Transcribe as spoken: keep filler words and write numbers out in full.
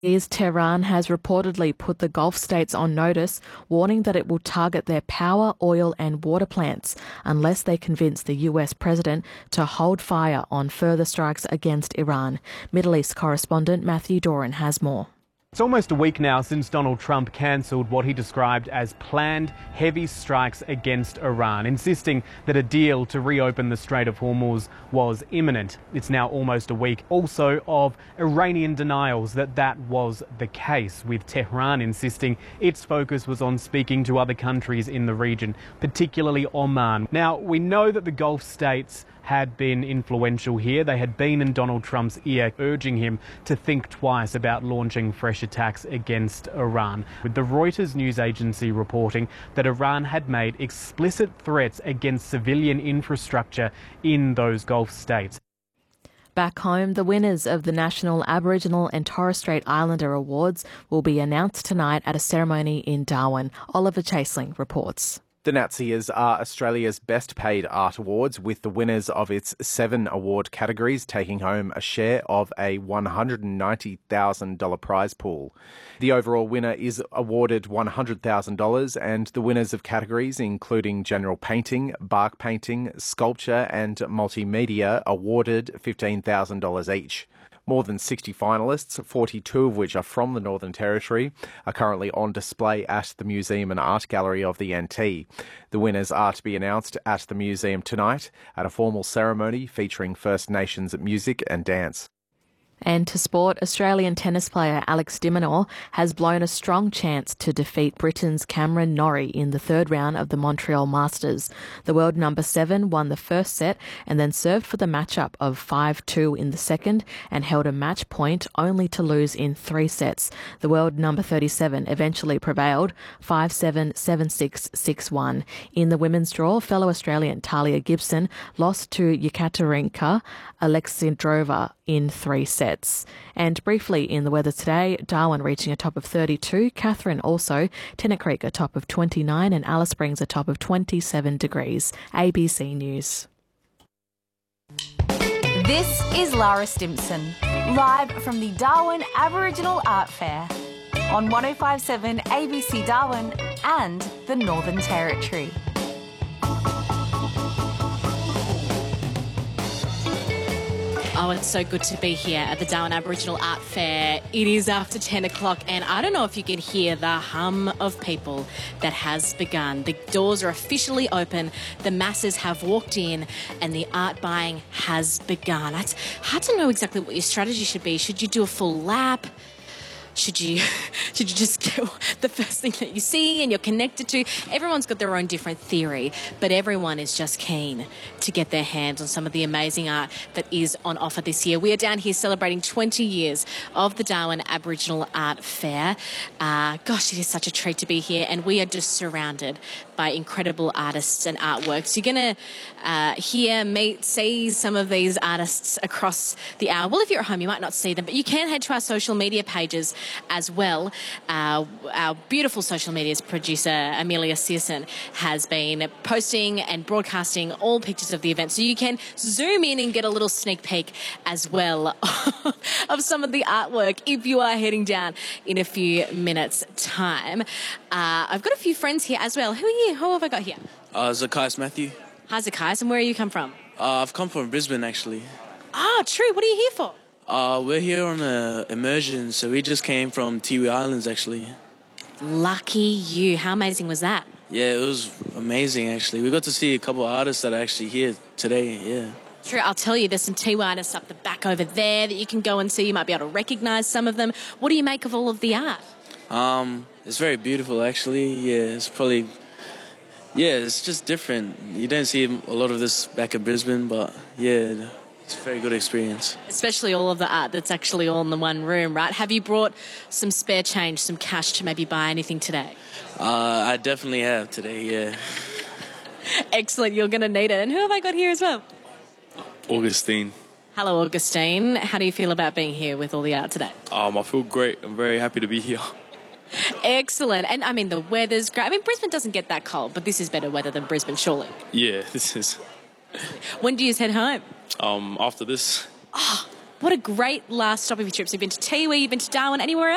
Is Tehran has reportedly put the Gulf states on notice, warning that it will target their power, oil and water plants unless they convince the U S president to hold fire on further strikes against Iran. Middle East correspondent Matthew Doran has more. It's almost a week now since Donald Trump cancelled what he described as planned heavy strikes against Iran, insisting that a deal to reopen the Strait of Hormuz was imminent. It's now almost a week also of Iranian denials that that was the case, with Tehran insisting its focus was on speaking to other countries in the region, particularly Oman. Now, we know that the Gulf states had been influential here. They had been in Donald Trump's ear, urging him to think twice about launching fresh attacks against Iran, with the Reuters news agency reporting that Iran had made explicit threats against civilian infrastructure in those Gulf states. Back home, the winners of the National Aboriginal and Torres Strait Islander Awards will be announced tonight at a ceremony in Darwin. Oliver Chaseling reports. The Natsias are Australia's best paid art awards, with the winners of its seven award categories taking home a share of a one hundred ninety thousand dollars prize pool. The overall winner is awarded one hundred thousand dollars, and the winners of categories including general painting, bark painting, sculpture and multimedia awarded fifteen thousand dollars each. More than sixty finalists, forty-two of which are from the Northern Territory, are currently on display at the Museum and Art Gallery of the N T. The winners are to be announced at the museum tonight at a formal ceremony featuring First Nations music and dance. And to sport, Australian tennis player Alex de Minaur has blown a strong chance to defeat Britain's Cameron Norrie in the third round of the Montreal Masters. The world number seven won the first set and then served for the matchup of five two in the second and held a match point only to lose in three sets. The world number thirty-seven eventually prevailed five seven, seven six, six one. In the women's draw, fellow Australian Talia Gibson lost to Yekaterina Alexandrova in three sets. And briefly in the weather today, Darwin reaching a top of thirty-two, Katherine also, Tennant Creek a top of twenty-nine and Alice Springs a top of twenty-seven degrees. A B C News. This is Lara Stimson, live from the Darwin Aboriginal Art Fair on one oh five point seven A B C Darwin and the Northern Territory. Oh, it's so good to be here at the Darwin Aboriginal Art Fair. It is after ten o'clock and I don't know if you can hear the hum of people that has begun. The doors are officially open, the masses have walked in and the art buying has begun. It's hard to know exactly what your strategy should be. Should you do a full lap? Should you should you just get the first thing that you see and you're connected to? Everyone's got their own different theory, but everyone is just keen to get their hands on some of the amazing art that is on offer this year. We are down here celebrating twenty years of the Darwin Aboriginal Art Fair. Uh, gosh, it is such a treat to be here, and we are just surrounded by incredible artists and artworks. You're going to uh, hear, meet, see some of these artists across the hour. Well, if you're at home, you might not see them, but you can head to our social media pages as well. Uh, our beautiful social media's producer, Amelia Searson, has been posting and broadcasting all pictures of the event, so you can zoom in and get a little sneak peek as well of some of the artwork if you are heading down in a few minutes' time. Uh, I've got a few friends here as well. Who are you? Who have I got here? Uh, Zacchaeus Matthew. Hi, Zacchaeus, and where are you come from? Uh, I've come from Brisbane, actually. Ah, true. What are you here for? Uh, we're here on a immersion, so we just came from Tiwi Islands, actually. Lucky you. How amazing was that? Yeah, it was amazing, actually. We got to see a couple of artists that are actually here today, yeah. True, I'll tell you, there's some Tiwi artists up the back over there that you can go and see. You might be able to recognise some of them. What do you make of all of the art? Um, it's very beautiful, actually. Yeah, it's probably... Yeah, it's just different. You don't see a lot of this back in Brisbane, but yeah, it's a very good experience. Especially all of the art that's actually all in the one room, right? Have you brought some spare change, some cash to maybe buy anything today? Uh, I definitely have today, yeah. Excellent, you're going to need it. And who have I got here as well? Augustine. Hello, Augustine. How do you feel about being here with all the art today? Um, I feel great. I'm very happy to be here. Excellent. And, I mean, the weather's great. I mean, Brisbane doesn't get that cold, but this is better weather than Brisbane, surely. Yeah, this is. When do you head home? Um, after this. Oh, what a great last stop of your trip. So you've been to Tiwi, you've been to Darwin, anywhere else?